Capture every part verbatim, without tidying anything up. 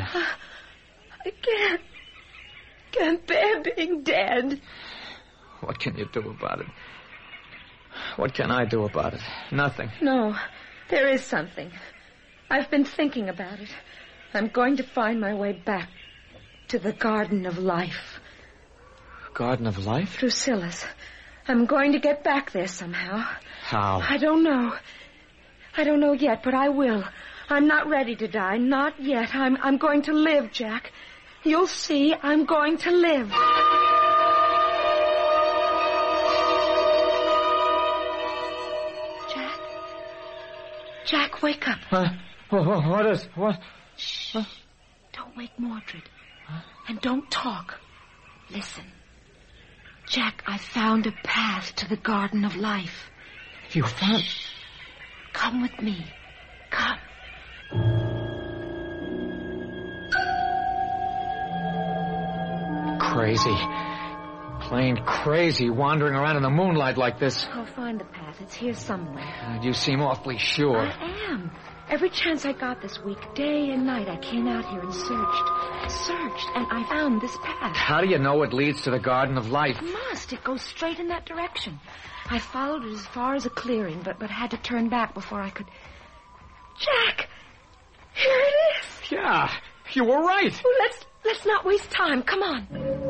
I can't. Can't bear being dead. What can you do about it? What can I do about it? Nothing. No, there is something. I've been thinking about it. I'm going to find my way back to the Garden of Life. Garden of Life? Drusilla's. I'm going to get back there somehow. How? I don't know. I don't know yet, but I will. I'm not ready to die. Not yet. I'm, I'm going to live, Jack. You'll see. I'm going to live. Jack? Jack, wake up. Huh? What is... What? Shh. Huh? Don't wake Mordred. Huh? And don't talk. Listen. Jack, I found a path to the Garden of Life. You found... Come with me. Come. Crazy. Plain crazy, wandering around in the moonlight like this. I'll find the path. It's here somewhere. Uh, you seem awfully sure. I am. Every chance I got this week, day and night, I came out here and searched. Searched, and I found this path. How do you know it leads to the Garden of Life? It must. It goes straight in that direction. I followed it as far as a clearing, but, but had to turn back before I could... Jack! Here it is! Yeah, you were right. Well, let's, let's not waste time. Come on.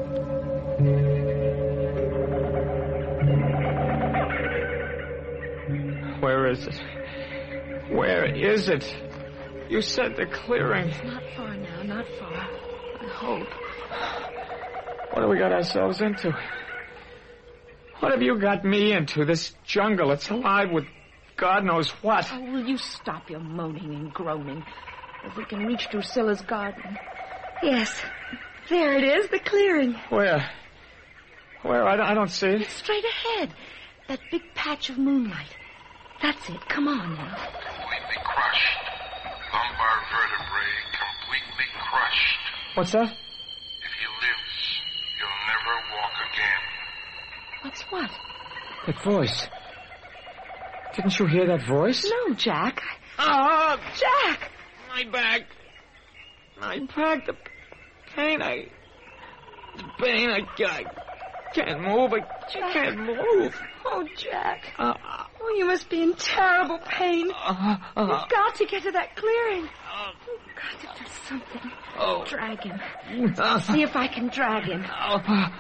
Where is it? Where is it? You said the clearing. It's not far now, not far. I hope. What have we got ourselves into? What have you got me into? This jungle, it's alive with God knows what. Oh, will you stop your moaning and groaning? If we can reach Drusilla's garden. Yes, there it is, the clearing. Where? Where? I don't, I don't see it. It's straight ahead. That big patch of moonlight. That's it. Come on now. Completely crushed. Lumbar vertebrae completely crushed. What's that? If he lives, he'll never walk again. What's what? That voice. Didn't you hear that voice? No, Jack. Ah, oh, Jack! My back. My back, the pain, I... The pain, I, I can't move. I Jack. can't move. Oh, Jack. Uh, oh, you must be in terrible pain. Uh, uh, You've got to get to that clearing. Uh, You've got to do something. Oh. Drag him. Uh, See if I can drag him. Uh,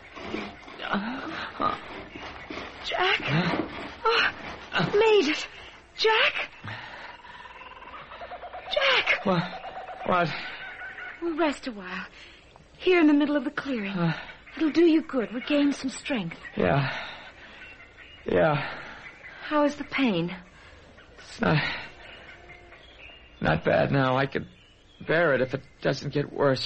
uh, Jack? uh, Oh, made it. Jack? Jack! What? What? We'll rest a while. Here in the middle of the clearing. Uh, It'll do you good. Regain some strength. Yeah. Yeah. How is the pain? It's not... Not bad now. I could bear it if it doesn't get worse.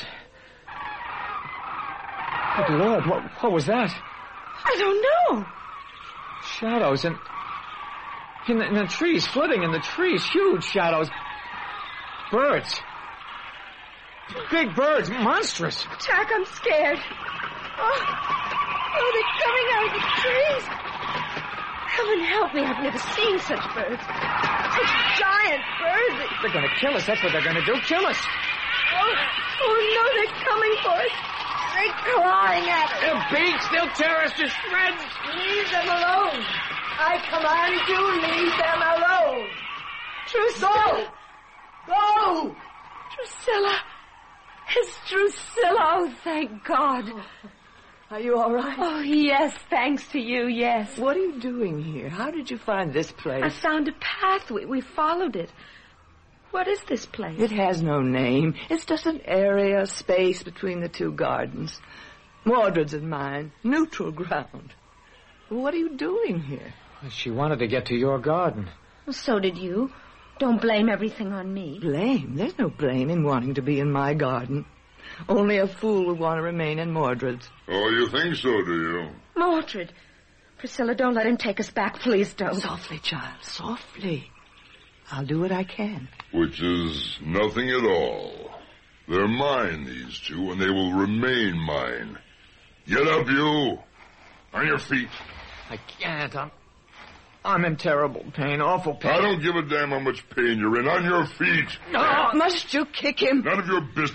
Good Lord, what, what was that? I don't know. Shadows in... In the, in the trees, flitting in the trees. Huge shadows. Birds. Big birds. Monstrous. Jack, I'm scared. Oh, oh, they're coming out of the trees. Heaven help me, I've never seen such birds. Such giant birds. They're going to kill us. That's what they're going to do. Kill us. Oh, oh, no, they're coming for us. They're clawing at us. Their beaks, they'll tear us to shreds. Leave them alone. I command you, leave them alone. Drusilla. Go. Go. Drusilla. It's Drusilla. Oh, thank God. Are you all right? Oh, yes, thanks to you, yes. What are you doing here? How did you find this place? I found a path. We, we followed it. What is this place? It has no name. It's just an area, a space between the two gardens. Mordred's and mine. Neutral ground. What are you doing here? She wanted to get to your garden. Well, so did you. Don't blame everything on me. Blame? There's no blame in wanting to be in my garden. Only a fool would want to remain in Mordred's. Oh, you think so, do you? Mordred. Priscilla, don't let him take us back. Please don't. Softly, child, softly. I'll do what I can. Which is nothing at all. They're mine, these two, and they will remain mine. Get up, you. On your feet. I can't. I'm... I'm in terrible pain, awful pain. I don't give a damn how much pain you're in. On your feet. No, must you kick him? None of your business.